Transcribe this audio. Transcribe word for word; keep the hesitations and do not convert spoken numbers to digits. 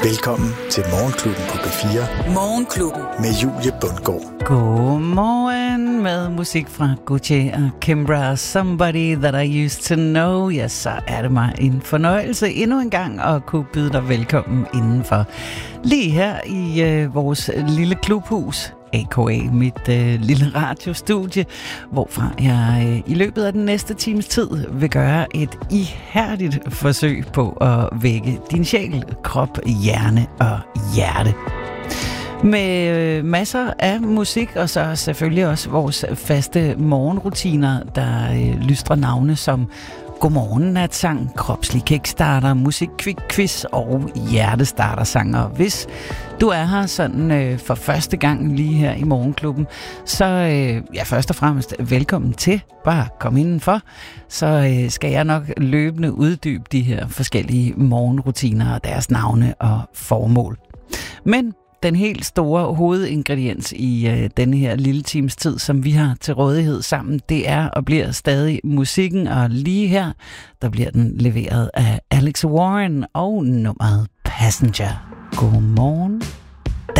Velkommen til Morgenklubben på B fire. Morgenklubben med Julie Bundgaard. Godmorgen med musik fra Gucci og Kimbra, Somebody That I Used To Know. Ja, så er det mig en fornøjelse endnu en gang at kunne byde dig velkommen indenfor. Lige her i øh, vores lille klubhus, a k a mit øh, lille radiostudie, hvorfra jeg øh, i løbet af den næste times tid vil gøre et ihærdigt forsøg på at vække din sjæl, krop, hjerne og hjerte. Med øh, masser af musik, og så selvfølgelig også vores faste morgenrutiner, der øh, lystrer navne som Godmorgen Natsang, Kropslig Kickstarter, Musikkvik-quiz og Hjertestarter-sanger. Hvis du er her sådan øh, for første gang lige her i Morgenklubben, så øh, ja, først og fremmest velkommen til. Bare kom indenfor, så øh, skal jeg nok løbende uddybe de her forskellige morgenrutiner og deres navne og formål. Men den helt store hovedingrediens i øh, denne her lille times tid, som vi har til rådighed sammen, det er og bliver stadig musikken, og lige her, der bliver den leveret af Alex Warren og nummeret Passenger. Godmorgen.